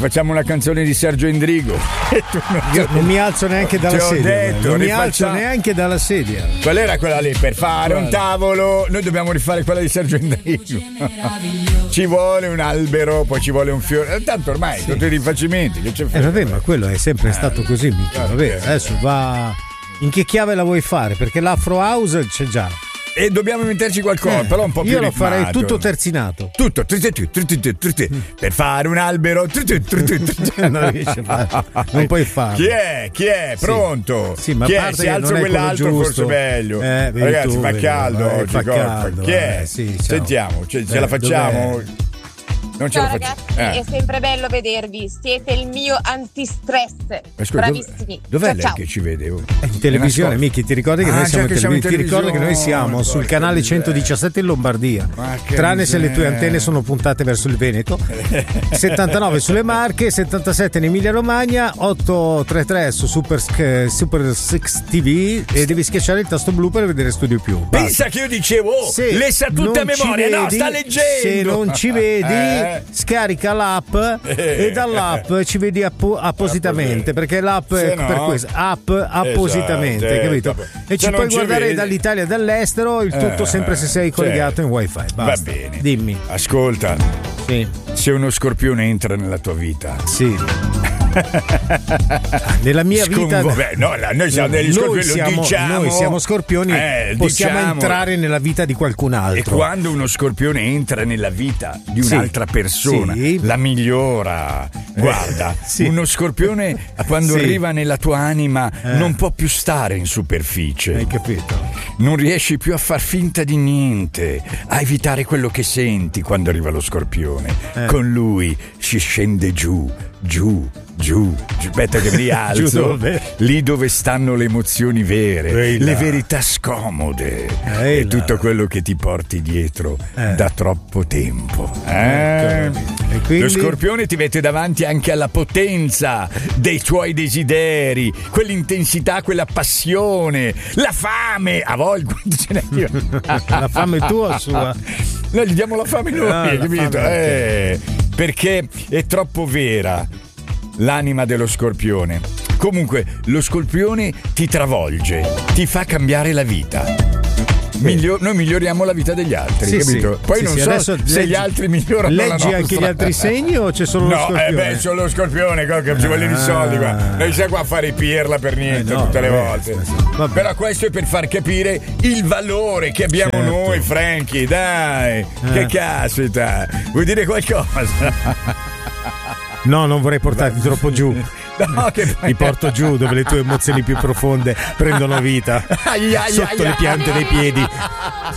facciamo una canzone di Sergio Endrigo. Io non mi alzo neanche dalla sedia. Non mi alzo neanche dalla sedia. Qual era quella lì? Per fare un tavolo, noi dobbiamo rifare quella di Sergio Endrigo. Ci vuole un albero, poi ci vuole un fiore. Tanto ormai tutti i rifacimenti. Che c'è vabbè, ma quello è sempre stato così, mica. Vabbè, adesso va. In che chiave la vuoi fare? Perché l'Afro House c'è già. E dobbiamo metterci qualcosa, però un po' più io lo ritmato. farei tutto terzinato. Tutto per fare un albero. Non riesci a fare. Non puoi farlo. Chi è? Pronto? Sì, ma chi a è? parte Se che alzo non è quell'altro quello forse giusto. meglio. Ragazzi, fa caldo oggi. Fa caldo, chi è? Sì, sentiamo, ce la facciamo? Dov'è? Non ce Ciao la facciamo. ragazzi, è sempre bello vedervi, siete il mio antistress. Bravissimi. Dov'è lei ciao. che ci vede? In televisione, Miki, ti ricordi che noi siamo in televisione? Ti ricordi che noi siamo sul canale 117 in Lombardia, tranne se le tue antenne sono puntate verso il Veneto, 79 sulle Marche, 77 in Emilia Romagna, 833 su Super 6 TV e devi schiacciare il tasto blu per vedere Studio Più. Pensa che io dicevo, le sa tutte a memoria, no, sta leggendo. Se non ci vedi, scarica l'app e dall'app ci vedi appositamente, perché l'app è per questo, appositamente, capito? E ci puoi guardare dall'Italia e dall'estero, il tutto sempre se sei collegato in wifi. Basta. Va bene. Dimmi. Ascolta. Sì. Se uno scorpione entra nella tua vita. Sì. Nella mia vita noi siamo degli scorpioni, noi siamo scorpioni, possiamo entrare nella vita di qualcun altro. E quando uno scorpione entra nella vita di un'altra persona, la migliora. Guarda, uno scorpione quando arriva nella tua anima non può più stare in superficie. Hai capito? Non riesci più a far finta di niente, a evitare quello che senti quando arriva lo scorpione. Con lui si scende giù. Aspetta che mi rialzo. Lì dove stanno le emozioni vere, le verità scomode e tutto quello che ti porti dietro da troppo tempo. E quindi? Lo scorpione ti mette davanti anche alla potenza dei tuoi desideri, quell'intensità, quella passione, la fame. A voi quanto ce n'è io? La fame tua o sua? Noi gli diamo la fame noi, capito? Perché è troppo vera l'anima dello scorpione. Comunque lo scorpione ti travolge, ti fa cambiare la vita. Noi miglioriamo la vita degli altri, capito? Poi non so se gli altri migliorano la nostra. Leggi anche gli altri segni o c'è solo lo scorpione? Solo lo scorpione, che ci vogliono i soldi qua. Non siamo qua a fare i pirla per niente tutte le volte. Però questo è per far capire il valore che abbiamo noi, Frankie, dai. Che caspita. Vuoi dire qualcosa? No, non vorrei portarti troppo giù. No, ti porto giù dove le tue emozioni più profonde prendono vita, sotto le piante dei piedi.